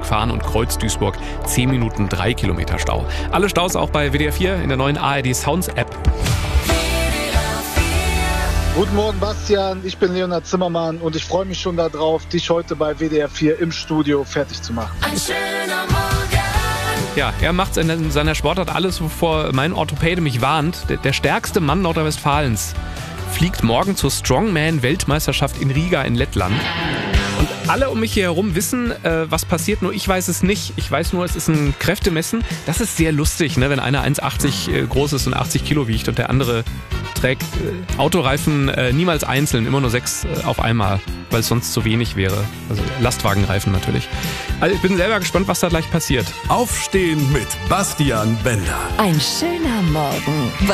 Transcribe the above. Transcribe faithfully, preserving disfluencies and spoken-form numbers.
gefahren und Kreuz-Duisburg zehn Minuten drei Kilometer Stau. Alle Staus auch bei W D R vier in der neuen A R D Sounds App. Guten Morgen, Bastian. Ich bin Leonhard Zimmermann und ich freue mich schon darauf, dich heute bei W D R vier im Studio fertig zu machen. Ein schöner Morgen. Ja, er macht in seiner Sportart alles, wovor mein Orthopäde mich warnt. Der, der stärkste Mann Nordrhein-Westfalens fliegt morgen zur Strongman-Weltmeisterschaft in Riga in Lettland. Und alle um mich hier herum wissen, äh, was passiert, nur ich weiß es nicht. Ich weiß nur, es ist ein Kräftemessen. Das ist sehr lustig, ne, wenn einer eins achtzig äh, groß ist und achtzig Kilo wiegt und der andere trägt äh, Autoreifen äh, niemals einzeln, immer nur sechs äh, auf einmal, weil es sonst zu wenig wäre. Also Lastwagenreifen natürlich. Also ich bin selber gespannt, was da gleich passiert. Aufstehen mit Bastian Bender. Ein schöner Morgen.